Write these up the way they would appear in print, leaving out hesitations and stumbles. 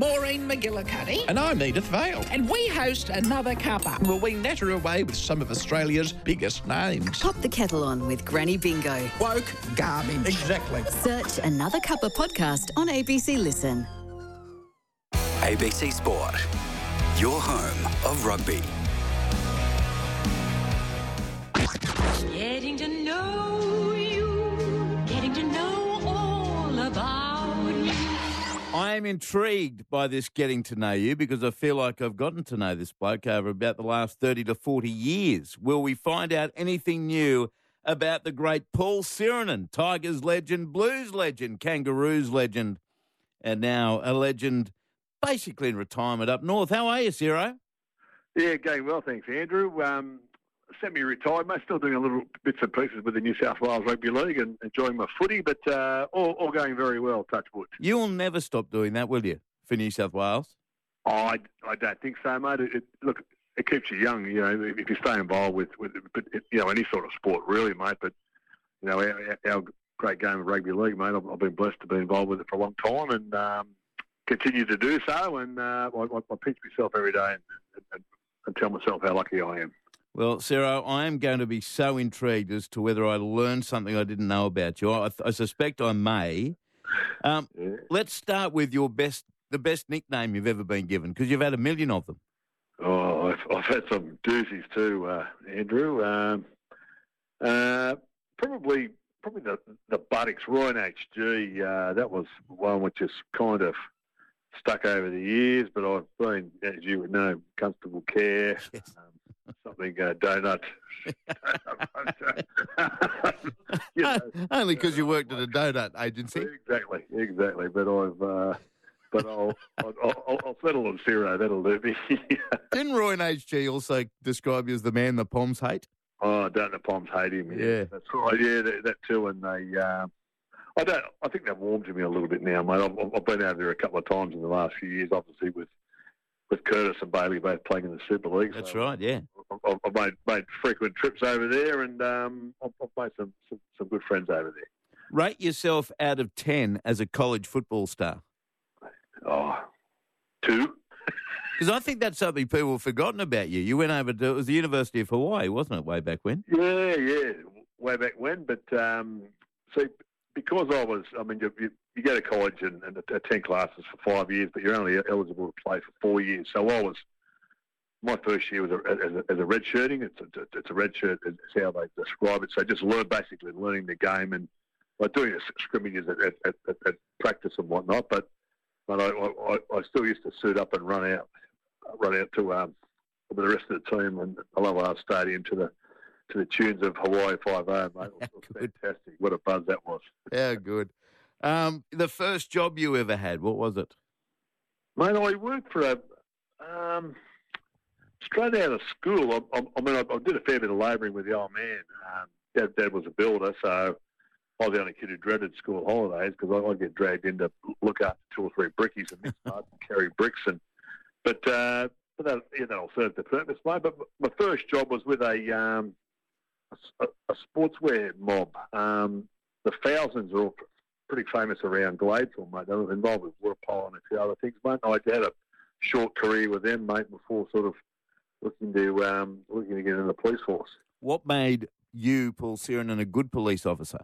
Maureen McGillicuddy. And I'm Edith Vale. And we host Another Cuppa. Well, we natter away with some of Australia's biggest names. Pop the kettle on with Granny Bingo. Woke garbage. Exactly. Search Another Cuppa podcast on ABC Listen. ABC Sport, your home of rugby. Getting to know you, getting to know all about you. I am intrigued by this getting to know you because I feel like I've gotten to know this bloke over about the last 30 to 40 years. Will we find out anything new about the great Paul Sirenen, Tigers legend, Blues legend, Kangaroos legend, and now a legend basically in retirement up north? How are you, Ciro? Yeah, going well, thanks, Andrew. Semi-retired, mate. Still doing a little bits and pieces with the New South Wales Rugby League and enjoying my footy, but all going very well, touch wood. You'll never stop doing that, will you, for New South Wales? I don't think so, mate. Look, it keeps you young, you know, if you stay involved with any sort of sport, really, mate. But, you know, our great game of rugby league, mate, I've been blessed to be involved with it for a long time and continue to do so. And I pinch myself every day and tell myself how lucky I am. Well, Ciro, I am going to be so intrigued as to whether I learned something I didn't know about you. I suspect I may. Yeah. Let's start with the best nickname you've ever been given, because you've had a million of them. Oh, I've had some doozies too, Andrew. Probably the buttocks, Ryan HG. That was one which has kind of stuck over the years, but I've been, as you would know, Constable Care. Yes. Something donut. You know, Only because you worked at a donut agency. Exactly. But I'll settle on Ciro. That'll do me. Didn't Roy and HG also describe you as the man the Poms hate? Oh, don't the Poms hate him? Yeah, that's right. Yeah, that too. And they, I think they've warmed to me a little bit now, mate. I've been out there a couple of times in the last few years, obviously with Curtis and Bailey both playing in the Super League. That's right, yeah. I've made frequent trips over there, and I've made some good friends over there. Rate yourself out of 10 as a college football star. Oh, 2. Because I think that's something people have forgotten about you. You went over to, it was the University of Hawaii, wasn't it, way back when? Yeah, way back when. But, see, because you go to college and attend classes for 5 years, but you're only eligible to play for 4 years. So my first year was as a red shirting. It's a red shirt, is how they describe it. So just learning the game and doing scrimmages at practice and whatnot. But I still used to suit up and run out to with the rest of the team and Aloha Stadium to the tunes of Hawaii 5-0, mate. It was fantastic. What a buzz that was. How good. The first job you ever had, what was it? Mate, I worked for straight out of school. I did a fair bit of labouring with the old man. Dad was a builder, so I was the only kid who dreaded school holidays because I'd get dragged in to look after 2 or 3 brickies and mix up and carry bricks. But that'll serve the purpose, mate. But my first job was with a sportswear mob. The Thousands are all pretty famous around Gladesville, mate. They were involved with water polo and a few other things, mate. I had a short career with them, mate, before sort of looking to get in the police force. What made you, Paul Sirenen, a good police officer?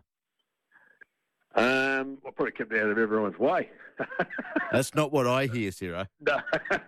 I probably kept out of everyone's way. That's not what I hear, Ciro. No.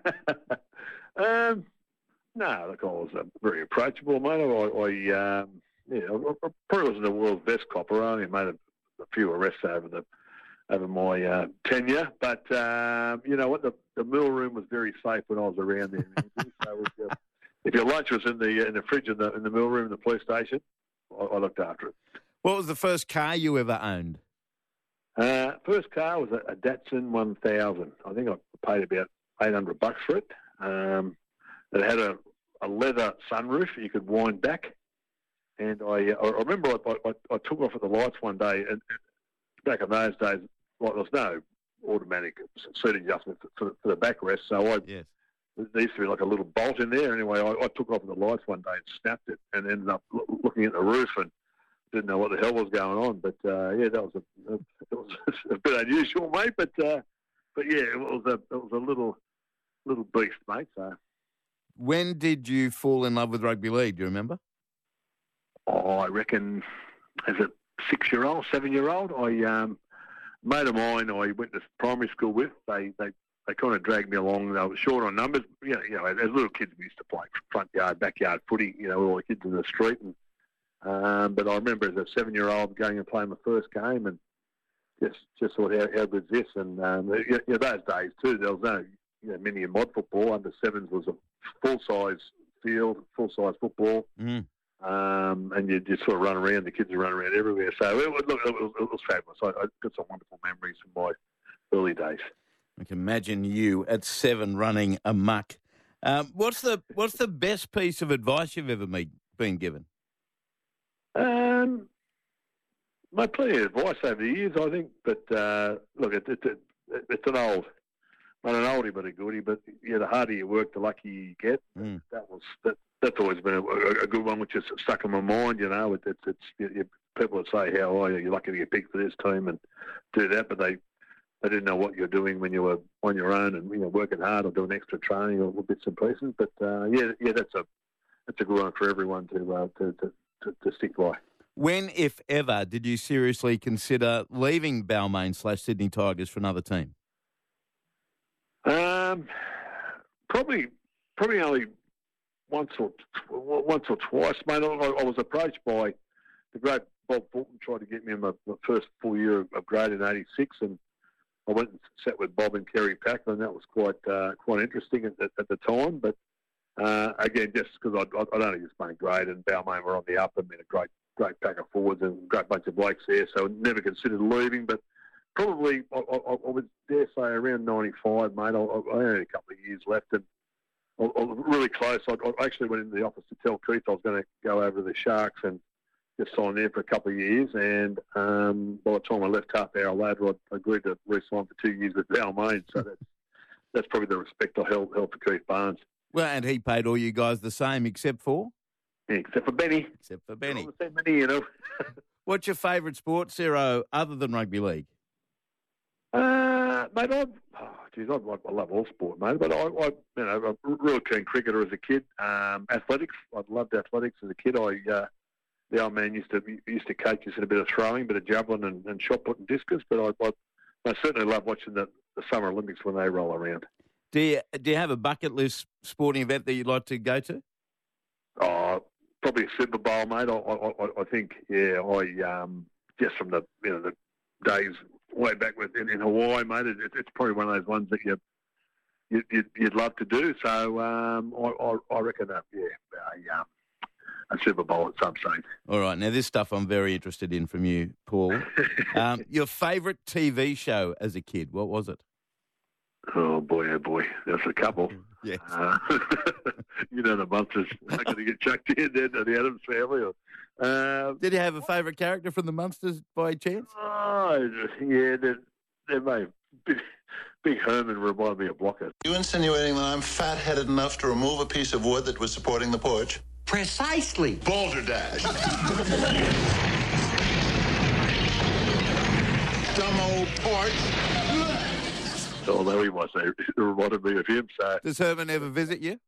No, look, I was very approachable, mate. I probably wasn't the world's best copper. I only made a few arrests over my tenure. But you know what? The mill room was very safe when I was around there. So if your lunch was in the fridge in the mill room in the police station, I looked after it. What was the first car you ever owned? First car was a Datsun 1000. I think I paid about $800 for it. It had a leather sunroof you could wind back. And I remember I took off at the lights one day, and back in those days, there was no automatic seat adjustment for the backrest, so there used to be like a little bolt in there. Anyway, I took off at the lights one day and snapped it, and ended up looking at the roof and didn't know what the hell was going on. But that was a bit unusual, mate. But yeah, it was a little beast, mate. So. When did you fall in love with rugby league? Do you remember? Oh, I reckon as a 6-year-old, 7-year-old, mate of mine I went to primary school with. They kind of dragged me along. They were short on numbers. You know, as little kids we used to play front yard, backyard footy. You know, all the kids in the street. And but I remember as a 7-year-old going and playing my first game, and just thought, how good's this? And you know, those days too, there was no mini and mod football. Under sevens was a full size field, full size football. Mm. And you just sort of run around. The kids are running around everywhere. So it was fabulous. I got some wonderful memories from my early days. I can imagine you at 7 running amok. What's the best piece of advice you've ever been given? My plenty of advice over the years, I think. But look, it's an oldie but a goodie. But yeah, the harder you work, the luckier you get. Mm. That's always been a good one, which is stuck in my mind. You know, people would say, "How are you? You're lucky to get picked for this team and do that," but they didn't know what you're doing when you were on your own and working hard or doing extra training or bits and pieces. But yeah, that's a good one for everyone to stick by. When, if ever, did you seriously consider leaving Balmain/Sydney Tigers for another team? Probably only once or twice, mate. I was approached by the great Bob Fulton, tried to get me in my first full year of grade in '86, and I went and sat with Bob and Kerry Packer, and that was quite interesting at the time. But again, just because I'd only just played grade, and Balmain were on the up, and been a great pack of forwards and a great bunch of blokes there, so I never considered leaving. But probably I would dare say around '95, mate. I only had a couple of years left, and I was really close. I actually went into the office to tell Keith I was going to go over to the Sharks and just sign there for a couple of years. And by the time I left half hour later, I agreed to re-sign for 2 years with Balmain. So that's probably the respect I held for Keith Barnes. Well, and he paid all you guys the same, except for? Yeah, except for Benny. Benny, What's your favourite sport, Ciro, other than rugby league? Mate, I love all sport, mate. But I'm a real keen cricketer as a kid. Athletics, I loved athletics as a kid. The old man used to coach us in a bit of throwing, bit of javelin and shot put and discus. But I certainly love watching the Summer Olympics when they roll around. Do you have a bucket list sporting event that you'd like to go to? Oh, probably a Super Bowl, mate. I think, yeah. Just from the days way back in Hawaii, mate. It's probably one of those ones that you'd love to do. So I reckon that a Super Bowl at some stage. All right. Now this stuff I'm very interested in from you, Paul. Your favourite TV show as a kid? What was it? Oh boy! There's a couple. Yes. The Munsters are going to get chucked in then to the Addams Family. Did you have a favourite character from the Munsters by chance? Oh, yeah, they may. Big Herman reminded me of Blocker. You insinuating that I'm fat-headed enough to remove a piece of wood that was supporting the porch? Precisely. Balderdash. Dumb old porch. Although he was, it reminded me of him. So. Does Herman ever visit you?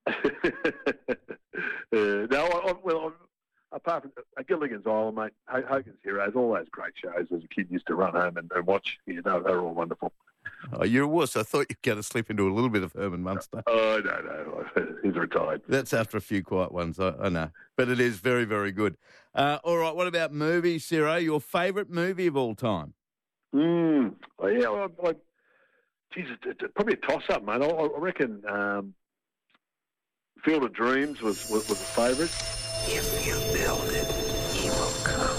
No, apart from Gilligan's Island, mate, Hogan's Heroes, all those great shows as a kid used to run home and watch. They're all wonderful. Oh, you're a wuss. I thought you'd going to slip into a little bit of Herman Munster. Oh, no. He's retired. That's after a few quiet ones, I know. But it is very, very good. All right, what about movies, Ciro? Your favourite movie of all time? Oh, yeah, Jesus, probably a toss-up, mate. I reckon Field of Dreams was a favourite. If you build it, he will come.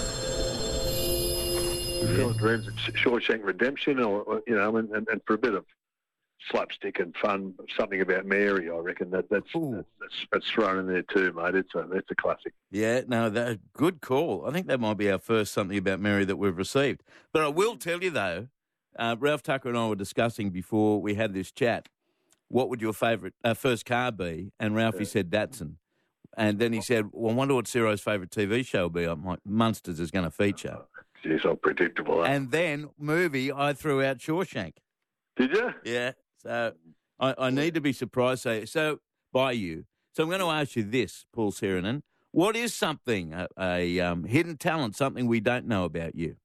Field of Dreams, Shawshank Redemption, and for a bit of slapstick and fun, something about Mary. I reckon that's thrown in there too, mate. It's a classic. Yeah, no, good call. I think that might be our first something about Mary that we've received. But I will tell you though. Ralph Tucker and I were discussing before we had this chat, what would your favourite first car be? And Ralphie said Datsun. And then he said, well, I wonder what Ciro's favourite TV show will be. I'm like, Munsters is going to feature. Geez, how predictable. And then movie, I threw out Shawshank. Did you? Yeah. So I need to be surprised by you. So I'm going to ask you this, Paul Seranen. What is something, a hidden talent, something we don't know about you?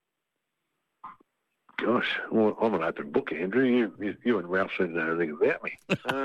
Gosh, well, I'm an open book, Andrew. You and Ralph seem to know everything about me.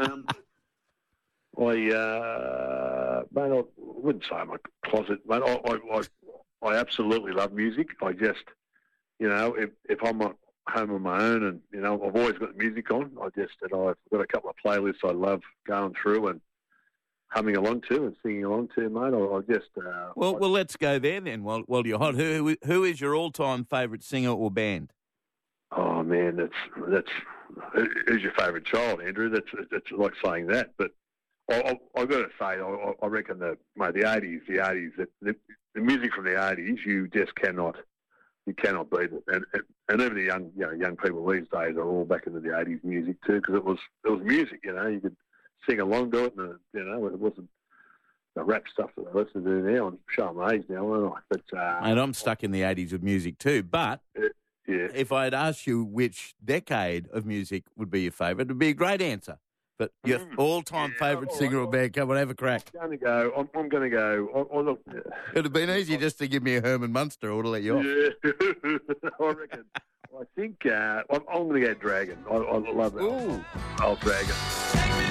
Mate, I wouldn't say I'm a closet, mate. I absolutely love music. I just, if I'm at home on my own and, I've always got the music on, I've got a couple of playlists I love going through and humming along to and singing along to, mate. Well, let's go there then while you're hot. Who is your all-time favourite singer or band? Oh, man, that's who's your favourite child, Andrew? That's like saying that, but I've got to say, I reckon the 80s, the music from the 80s, you just cannot beat it. And even the young people these days are all back into the 80s music too, because it was music, you could sing along to it, and it wasn't the rap stuff that I listen to now. I'm showing my age now, aren't I? But and I'm stuck in the 80s with music too. But if I had asked you which decade of music would be your favourite, it would be a great answer. But your all-time favourite singer or band, come on, have a crack. I'm going to go. Look, it would have been easy just to give me a Herman Munster or to let you off. Yeah, I reckon. I think I'm going to go Dragon. I love that. Ooh. Old Dragon.